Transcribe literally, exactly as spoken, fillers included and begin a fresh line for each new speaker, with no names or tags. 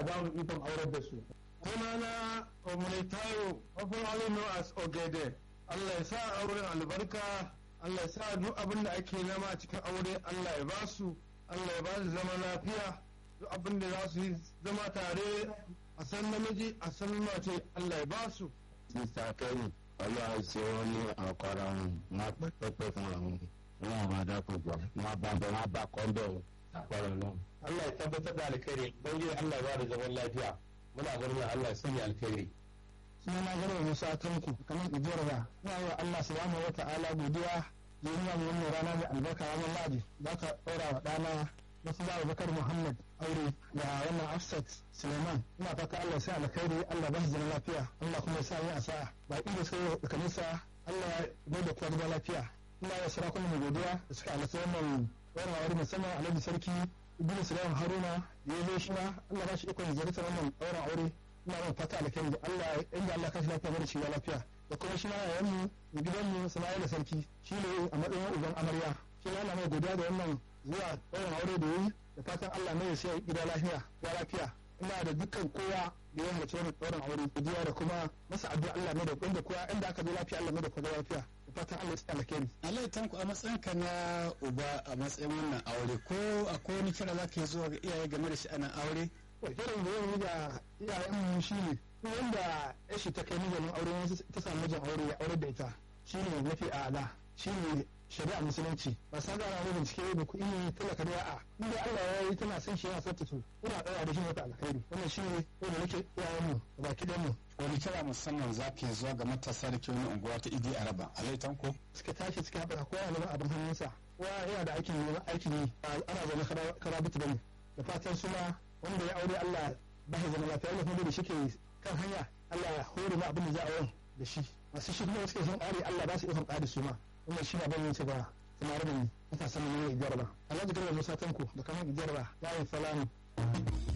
ya ba mu ikon aurar da su.
Sunana Omunitayo, popularly known as Ogede. Allah ya sa auren albarka, Allah ya sa duk abin da ake nama a cikin aure Allah ya ba su, Allah ya ba su zama lafiya, duk abin da za su yi zama tare a san namiji a san mace Allah ya ba su.
Sista Kẹ́mi, ọlọ́run ṣe wọ́n ní àkọ́rọ̀ ọ̀hún, wọ́n á pẹ́pẹ́ fún àwọn wọn máa dákun jọ, wọ́n á bá bẹ̀ wọ́n á bá kọ́ńdọ̀ àkọ́rọ̀ náà.
Allah ya tabbatar da alkhairi, don yi Allah ya ba da zaman lafiya. Muna ganin Allah ya sanya alkhairi.
Suna na gaba Musa Tanku kamar ijiyar ba. Ina yi wa Allah subhanahu wa ta'ala godiya da yi mu wannan rana mai albarka ranar Lahadi. Za ka ɗora wa ɗana Musa Abubakar Muhammad aure da wannan Hafsat Suleiman. Ina fata Allah ya sa alkhairi, Allah ba shi zaman lafiya, Allah kuma ya sa yin asa'a. Baƙi da suka yi kanisa Allah ya bai da kowa lafiya. Ina yi sarakunan mai godiya da suka halatta wannan wannan aure musamman Alhaji Sarki Ibn Sulaiman Haruna da ya zo shi ma Allah ba shi ikon ziyartar wannan ɗaurin aure. Ina mai fata alkhairi da Allah inda Allah kashi lafiya bada shiga lafiya. Da kuma shi ma yayan mu da gidan mu Sama'ila Sarki shi ne a matsayin uban amarya. Shi ma ana mai godiya da wannan zuwa ɗaurin aure da yi da fatan Allah mai sai gida lafiya ya lafiya. Ina da dukkan kowa da ya halarci wannan ɗaurin aure godiya da kuma masa addu'a Allah mai da inda kowa inda aka zo lafiya Allah mai da kowa lafiya. Fatan Allah ya alkhairi.
Allah tanku a matsayinka na uba a matsayin wannan aure ko akwai wani kira za ka yi zuwa ga iyaye game da sha'anin aure?
Kiran da yau ga iyayen mu shi ne wanda ya shi ta kai mijin aure ta samu mijin aure ya aure da ita shi ne mafi a'ala shi ne shari'a musulunci ba sa gara ne bincike da kuɗi ne talaka da a'a inda Allah ya yi tana son shi yana son ta so ina tsaya da shi mata alkhairi wannan shi ne wanda nake iyayen mu da baki dan mu.
Wani kira musamman za ka yi zuwa ga matasa da ke wani unguwa ta Idi Araba a Laitanko?
Suka tashi suka haɓaka kowa neman abin hannunsa kowa yana da aikin yi aikin yi ana zaune karabutu bane da fatan suna wanda ya aure Allah ba shi zama lafiya Allah kuma da shi ke kan hanya Allah ya hore ma abin da za a yi da shi masu shi kuma suke son ƙari Allah ba su ikon ƙari su ma wannan shi ba ban yin ba samar da ni matasan mu ne Idi Araba Alhaji Garba Musa Tanko da kamar Idi Araba ya yi salamu.